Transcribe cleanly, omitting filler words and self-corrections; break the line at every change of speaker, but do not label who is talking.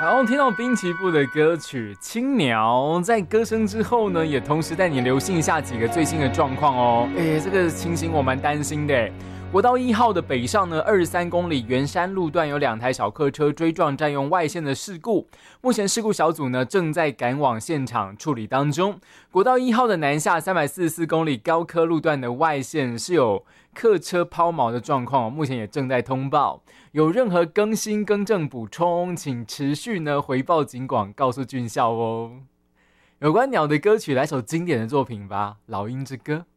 然后听到滨崎步的歌曲《青鸟》，在歌声之后呢，也同时带你留心一下几个最新的状况哦。这个情形我蛮担心的。国道1号的北上呢，23公里圆山路段有2台小客车追撞占用外线的事故，目前事故小组呢正在赶往现场处理当中。国道1号的南下344公里高科路段的外线是有客车抛锚的状况，目前也正在通报。有任何更新、更正、补充，请持续呢回报警广，告诉军校哦。有关鸟的歌曲，来首经典的作品吧，《老鹰之歌》。